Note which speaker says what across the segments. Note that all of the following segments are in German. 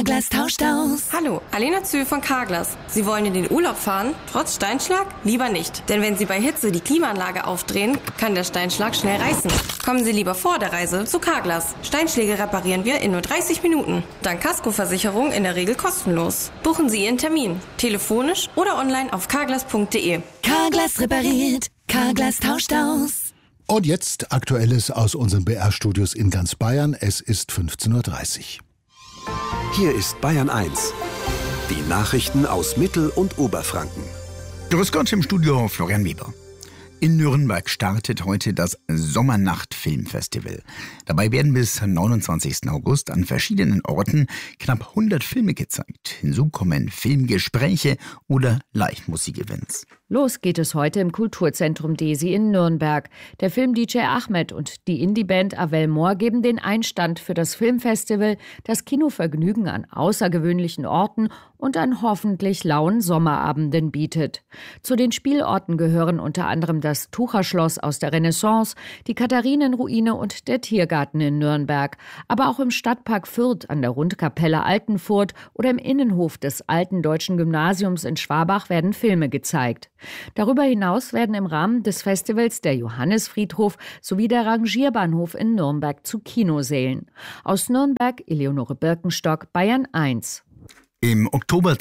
Speaker 1: Carglass tauscht aus.
Speaker 2: Hallo, Alena Zühl von Carglass. Sie wollen in den Urlaub fahren? Trotz Steinschlag? Lieber nicht. Denn wenn Sie bei Hitze die Klimaanlage aufdrehen, kann der Steinschlag schnell reißen. Kommen Sie lieber vor der Reise zu Carglass. Steinschläge reparieren wir in nur 30 Minuten. Dank Kaskoversicherung in der Regel kostenlos. Buchen Sie Ihren Termin. Telefonisch oder online auf carglass.de.
Speaker 1: Carglass repariert. Carglass tauscht aus.
Speaker 3: Und jetzt Aktuelles aus unseren BR-Studios in ganz Bayern. Es ist 15:30 Uhr.
Speaker 4: Hier ist Bayern 1. Die Nachrichten aus Mittel- und Oberfranken.
Speaker 5: Grüß Gott, im Studio Florian Weber. In Nürnberg startet heute das Sommernacht-Filmfestival. Dabei werden bis 29. August an verschiedenen Orten knapp 100 Filme gezeigt. Hinzu kommen Filmgespräche oder Live-Musik-Events.
Speaker 6: Los geht es heute im Kulturzentrum Desi in Nürnberg. Der Film-DJ Ahmed und die Indie-Band Avel Moore geben den Einstand für das Filmfestival, das Kinovergnügen an außergewöhnlichen Orten und an hoffentlich lauen Sommerabenden bietet. Zu den Spielorten gehören unter anderem das Tucherschloss aus der Renaissance, die Katharinenruine und der Tiergarten in Nürnberg. Aber auch im Stadtpark Fürth an der Rundkapelle Altenfurth oder im Innenhof des Alten Deutschen Gymnasiums in Schwabach werden Filme gezeigt. Darüber hinaus werden im Rahmen des Festivals der Johannisfriedhof sowie der Rangierbahnhof in Nürnberg zu Kinosälen. Aus Nürnberg Eleonore Birkenstock, Bayern 1.
Speaker 5: Im Oktober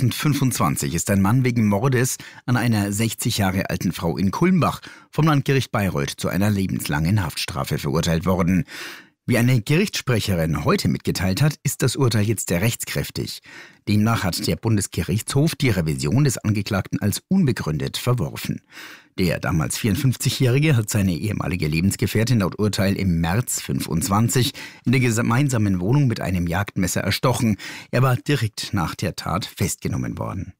Speaker 5: 2025 ist ein Mann wegen Mordes an einer 60 Jahre alten Frau in Kulmbach vom Landgericht Bayreuth zu einer lebenslangen Haftstrafe verurteilt worden. Wie eine Gerichtssprecherin heute mitgeteilt hat, ist das Urteil jetzt rechtskräftig. Demnach hat der Bundesgerichtshof die Revision des Angeklagten als unbegründet verworfen. Der damals 54-Jährige hat seine ehemalige Lebensgefährtin laut Urteil im März 25 in der gemeinsamen Wohnung mit einem Jagdmesser erstochen. Er war direkt nach der Tat festgenommen worden.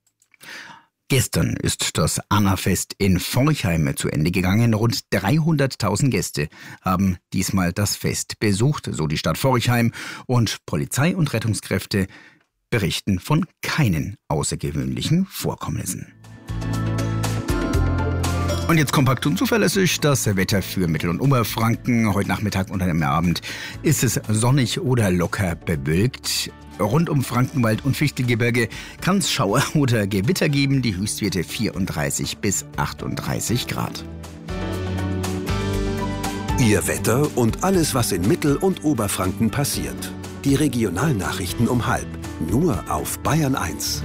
Speaker 5: Gestern ist das Annafest in Forchheim zu Ende gegangen. Rund 300.000 Gäste haben diesmal das Fest besucht, so die Stadt Forchheim. Und Polizei und Rettungskräfte berichten von keinen außergewöhnlichen Vorkommnissen. Und jetzt kompakt und zuverlässig das Wetter für Mittel- und Oberfranken. Heute Nachmittag und am Abend ist es sonnig oder locker bewölkt. Rund um Frankenwald und Fichtelgebirge kann es Schauer oder Gewitter geben. Die Höchstwerte 34 bis 38 Grad.
Speaker 4: Ihr Wetter und alles, was in Mittel- und Oberfranken passiert. Die Regionalnachrichten um 12:30. Nur auf Bayern 1.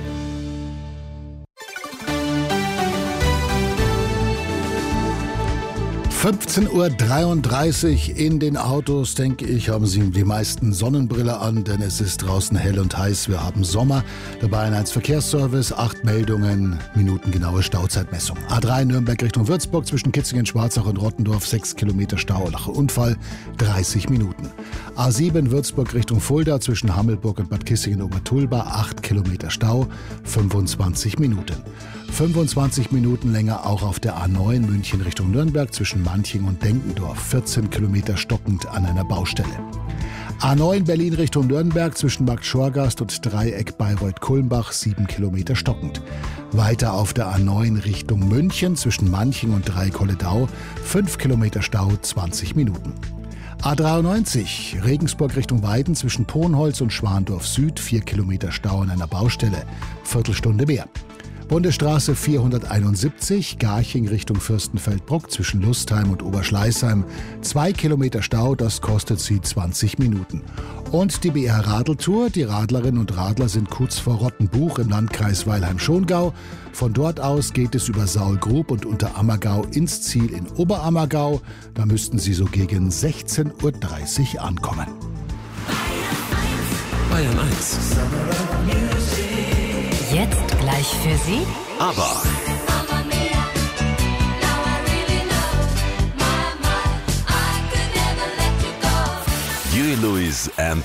Speaker 3: 15:33 Uhr in den Autos, denke ich, haben Sie die meisten Sonnenbrille an, denn es ist draußen hell und heiß. Wir haben Sommer. Der Bayern 1 Verkehrsservice, 8 Meldungen, minutengenaue Stauzeitmessung. A3 Nürnberg Richtung Würzburg zwischen Kitzingen, Schwarzach und Rottendorf, 6 Kilometer Stau nach Unfall, 30 Minuten. A7 Würzburg Richtung Fulda zwischen Hammelburg und Bad Kissingen-Obertulba, 8 Kilometer Stau, 25 Minuten. 25 Minuten länger auch auf der A9 München Richtung Nürnberg zwischen Manching und Denkendorf, 14 Kilometer stockend an einer Baustelle. A9 Berlin Richtung Nürnberg zwischen Markt Schorgast und Dreieck Bayreuth-Kulmbach, 7 Kilometer stockend. Weiter auf der A9 Richtung München zwischen Manching und Dreieck-Holledau, 5 Kilometer Stau, 20 Minuten. A93 Regensburg Richtung Weiden zwischen Ponholz und Schwandorf Süd, 4 Kilometer Stau an einer Baustelle, Viertelstunde mehr. Bundesstraße 471, Garching Richtung Fürstenfeldbruck zwischen Lustheim und Oberschleißheim, 2 Kilometer Stau, das kostet Sie 20 Minuten. Und die BR Radeltour, die Radlerinnen und Radler sind kurz vor Rottenbuch im Landkreis Weilheim-Schongau. Von dort aus geht es über Saulgrub und Unterammergau ins Ziel in Oberammergau. Da müssten Sie so gegen 16:30 Uhr ankommen.
Speaker 4: Bayern 1.
Speaker 1: Jetzt gleich für Sie
Speaker 4: Aber Huey Lewis and